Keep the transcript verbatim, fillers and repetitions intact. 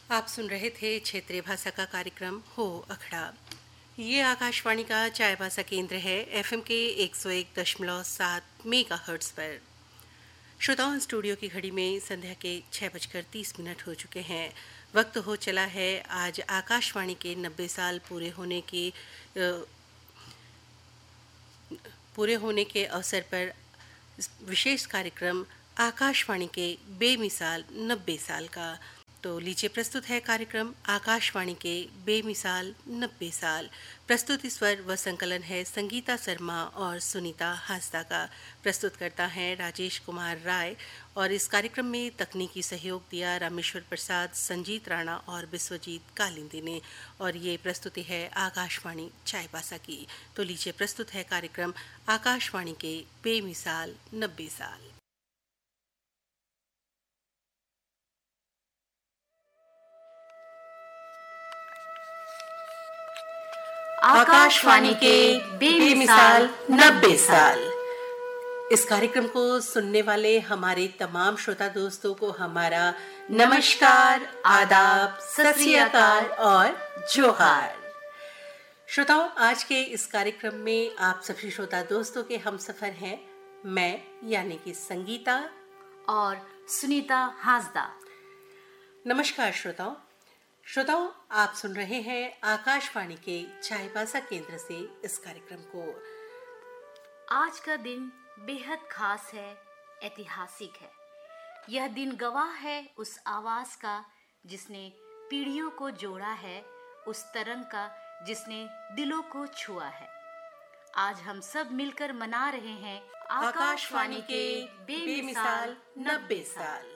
आप सुन रहे थे क्षेत्रीय भाषा का कार्यक्रम हो अखड़ा। ये आकाशवाणी का चायबासा केंद्र है एफएम के एक सौ एक दशमलव सात मेगा हर्ट्ज पर। श्रोताओं, स्टूडियो की घड़ी में संध्या के छह बजकर तीस मिनट हो चुके हैं। वक्त हो चला है आज आकाशवाणी के नब्बे साल पूरे होने के पूरे होने के अवसर पर विशेष कार्यक्रम आकाशवाणी के बेमिसाल नब्बे साल का। तो लीजिए प्रस्तुत है कार्यक्रम आकाशवाणी के बेमिसाल नब्बे साल। प्रस्तुति स्वर व संकलन है संगीता शर्मा और सुनीता हांसदा का। प्रस्तुत करता है राजेश कुमार राय और इस कार्यक्रम में तकनीकी सहयोग दिया रामेश्वर प्रसाद, संजीत राणा और विश्वजीत कालिंदी ने। और ये प्रस्तुति है आकाशवाणी चायबासा की। तो लीजिए प्रस्तुत है कार्यक्रम आकाशवाणी के बेमिसाल नब्बे साल। आकाशवाणी के बेमिसाल नब्बे साल। इस कार्यक्रम को सुनने वाले हमारे तमाम श्रोता दोस्तों को हमारा नमस्कार, आदाब, सत श्री अकाल और जोहार। श्रोताओं, आज के इस कार्यक्रम में आप सभी श्रोता दोस्तों के हम सफर हैं मैं यानी कि संगीता और सुनीता हांसदा। नमस्कार श्रोताओं। श्रोताओं, आप सुन रहे हैं आकाशवाणी के चायबासा केंद्र से इस कार्यक्रम को। आज का दिन बेहद खास है, ऐतिहासिक है। यह दिन गवाह है उस आवाज का जिसने पीढ़ियों को जोड़ा है, उस तरंग का जिसने दिलों को छुआ है। आज हम सब मिलकर मना रहे हैं आकाशवाणी के बेमिसाल नब्बे साल।